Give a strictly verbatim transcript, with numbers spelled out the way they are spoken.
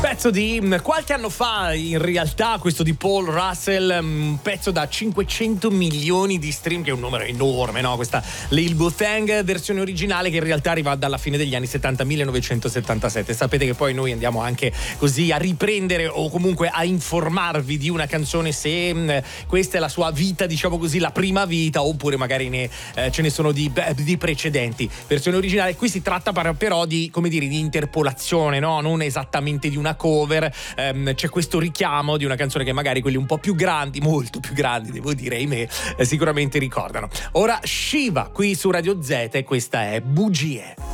Pezzo di qualche anno fa, in realtà, questo di Paul Russell, un pezzo da cinquecento milioni di stream, che è un numero enorme, no? Questa Lil Botang, versione originale che in realtà arriva dalla fine degli anni settanta, millenovecentosettantasette. Sapete che poi noi andiamo anche così a riprendere o comunque a informarvi di una canzone se mh, questa è la sua vita, diciamo così, la prima vita, oppure magari ne, eh, ce ne sono di, di precedenti. Versione originale, qui si tratta però di, come dire, di interpolazione, no? Non esattamente di una cover, ehm, c'è questo richiamo di una canzone che magari quelli un po' più grandi, molto più grandi devo dire, ahimè, eh, sicuramente ricordano. Ora Shiva qui su Radio Z e questa è Bugie.